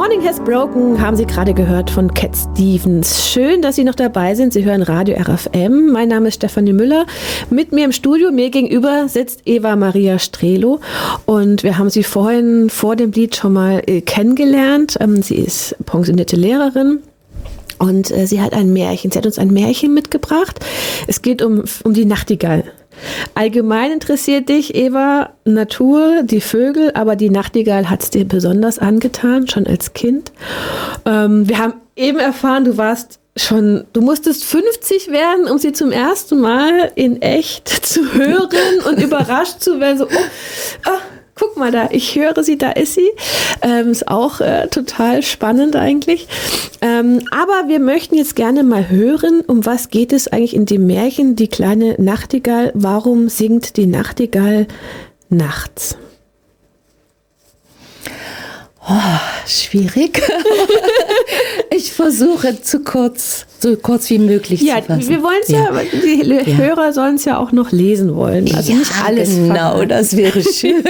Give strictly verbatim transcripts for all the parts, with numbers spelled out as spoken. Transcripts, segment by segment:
Morning Has Broken haben Sie gerade gehört von Cat Stevens. Schön, dass Sie noch dabei sind. Sie hören Radio R F M. Mein Name ist Stefanie Müller. Mit mir im Studio, mir gegenüber, sitzt Eva Maria Strelo. Und wir haben sie vorhin vor dem Lied schon mal äh, kennengelernt. Ähm, sie ist pensionierte Lehrerin. Und äh, sie hat ein Märchen. Sie hat uns ein Märchen mitgebracht. Es geht um, um die Nachtigall. Allgemein interessiert dich, Eva, Natur, die Vögel, aber die Nachtigall hat es dir besonders angetan, schon als Kind. Ähm, wir haben eben erfahren, du warst schon, du musstest fünfzig werden, um sie zum ersten Mal in echt zu hören und überrascht zu werden. So, oh, oh, guck mal da, ich höre sie, da ist sie. Ähm, ist auch äh, total spannend eigentlich. Ähm, aber wir möchten jetzt gerne mal hören, um was geht es eigentlich in dem Märchen Die kleine Nachtigall? Warum singt die Nachtigall nachts? Oh, schwierig. Ich versuche zu kurz, so kurz wie möglich ja, zu fassen. Wir wollen es ja, ja, die ja. Hörer sollen es ja auch noch lesen wollen. Also ja, nicht alles. Genau, verraten. Das wäre schön.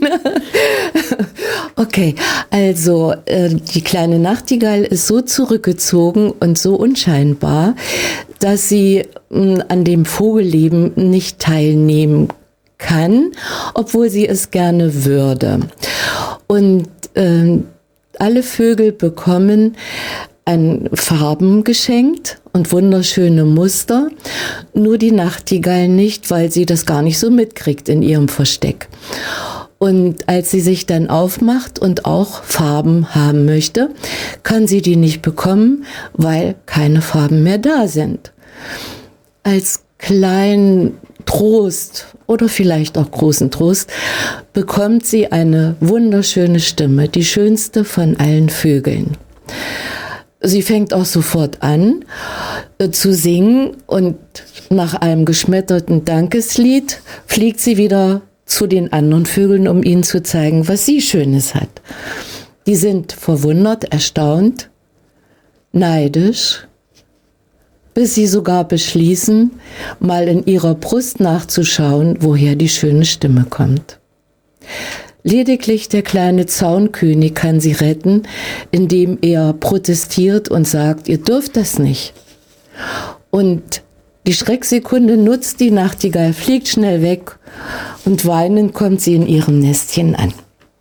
Okay, also äh, die kleine Nachtigall ist so zurückgezogen und so unscheinbar, dass sie mh, an dem Vogelleben nicht teilnehmen kann, obwohl sie es gerne würde. Und äh, alle Vögel bekommen ein Farben geschenkt und wunderschöne Muster, nur die Nachtigall nicht, weil sie das gar nicht so mitkriegt in ihrem Versteck. Und als sie sich dann aufmacht und auch Farben haben möchte, kann sie die nicht bekommen, weil keine Farben mehr da sind. Als kleinen Trost oder vielleicht auch großen Trost bekommt sie eine wunderschöne Stimme, die schönste von allen Vögeln. Sie fängt auch sofort an äh, zu singen und nach einem geschmetterten Dankeslied fliegt sie wieder zu den anderen Vögeln, um ihnen zu zeigen, was sie Schönes hat. Die sind verwundert, erstaunt, neidisch, bis sie sogar beschließen, mal in ihrer Brust nachzuschauen, woher die schöne Stimme kommt. Lediglich der kleine Zaunkönig kann sie retten, indem er protestiert und sagt, ihr dürft das nicht. Und die Schrecksekunde nutzt die Nachtigall, fliegt schnell weg und weinend kommt sie in ihrem Nestchen an.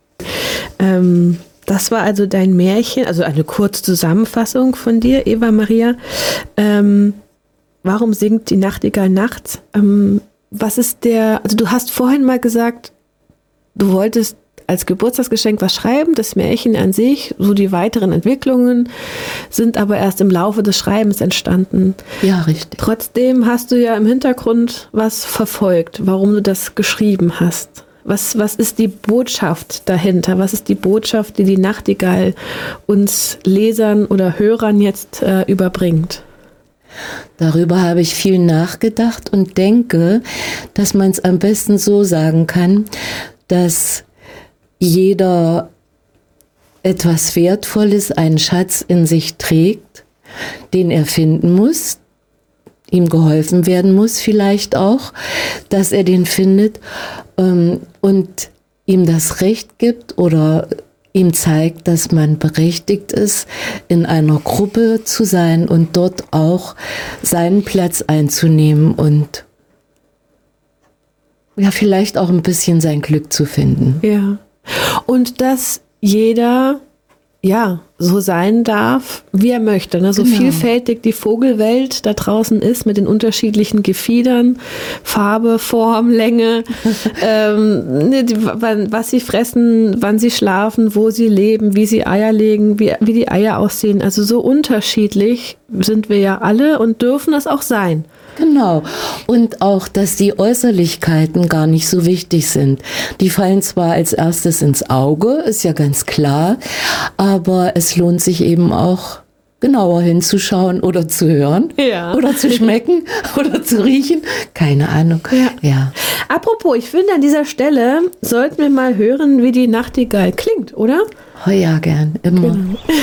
Ähm, das war also dein Märchen, also eine Kurzzusammenfassung von dir, Eva Maria. Ähm, warum singt die Nachtigall nachts? Ähm, was ist der, also du hast vorhin mal gesagt, du wolltest als Geburtstagsgeschenk was schreiben, das Märchen an sich, so die weiteren Entwicklungen sind aber erst im Laufe des Schreibens entstanden. Ja, richtig. Trotzdem hast du ja im Hintergrund was verfolgt, warum du das geschrieben hast. Was, was ist die Botschaft dahinter? Was ist die Botschaft, die die Nachtigall uns Lesern oder Hörern jetzt äh, überbringt? Darüber habe ich viel nachgedacht und denke, dass man es am besten so sagen kann, dass jeder etwas Wertvolles, einen Schatz in sich trägt, den er finden muss, ihm geholfen werden muss vielleicht auch, dass er den findet ähm, und ihm das Recht gibt oder ihm zeigt, dass man berechtigt ist, in einer Gruppe zu sein und dort auch seinen Platz einzunehmen und ja, vielleicht auch ein bisschen sein Glück zu finden. Ja. Und dass jeder, ja, so sein darf, wie er möchte. Ne? So genau. Vielfältig die Vogelwelt da draußen ist mit den unterschiedlichen Gefiedern, Farbe, Form, Länge, ähm, ne, die, wann, was sie fressen, wann sie schlafen, wo sie leben, wie sie Eier legen, wie, wie die Eier aussehen. Also so unterschiedlich sind wir ja alle und dürfen es auch sein. Genau. Und auch, dass die Äußerlichkeiten gar nicht so wichtig sind. Die fallen zwar als erstes ins Auge, ist ja ganz klar, aber es lohnt sich eben auch genauer hinzuschauen oder zu hören ja. oder zu schmecken oder zu riechen. Keine Ahnung. Ja. Ja. Apropos, ich finde an dieser Stelle sollten wir mal hören, wie die Nachtigall klingt, oder? Oh ja, gern, immer. Genau.